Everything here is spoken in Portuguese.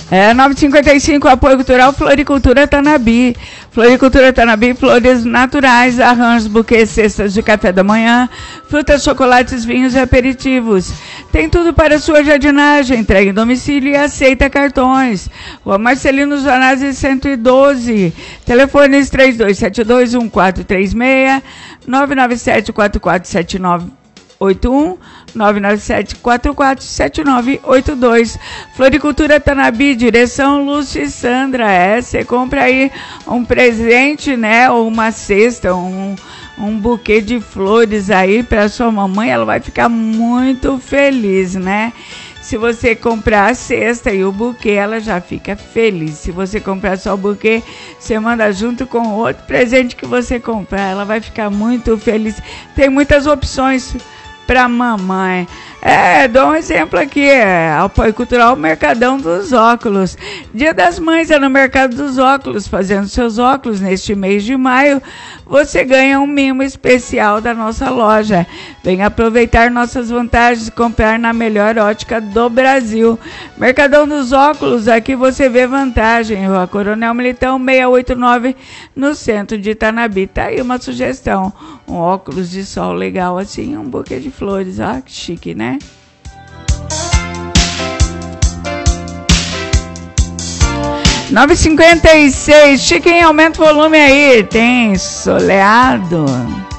9h55, apoio cultural Floricultura Tanabi. Floricultura Tanabi, flores naturais, arranjos, buquês, cestas de café da manhã, frutas, chocolates, vinhos e aperitivos. Tem tudo para sua jardinagem, entrega em domicílio e aceita cartões. Rua Marcelino Zanazzi 112, telefones 32721436, 997447981, 997-447982. Floricultura Tanabi, direção Lúcia e Sandra. Você compra aí um presente, né? Ou uma cesta, um buquê de flores aí para sua mamãe. Ela vai ficar muito feliz, né? Se você comprar a cesta e o buquê, ela já fica feliz. Se você comprar só o buquê, você manda junto com outro presente que você comprar. Ela vai ficar muito feliz. Tem muitas opções para mamãe. Dou um exemplo aqui, apoio cultural Mercadão dos Óculos. Dia das Mães é no Mercado dos Óculos, fazendo seus óculos neste mês de maio. Você ganha um mimo especial da nossa loja. Venha aproveitar nossas vantagens e comprar na melhor ótica do Brasil. Mercadão dos Óculos, aqui você vê vantagem. Rua Coronel Militão 689, no centro de Tanabi. Tá aí uma sugestão. Um óculos de sol legal assim, um buquê de flores. Ah, que chique, né? Nove e 56, Chiquinho, aumenta o volume aí, tem soleado.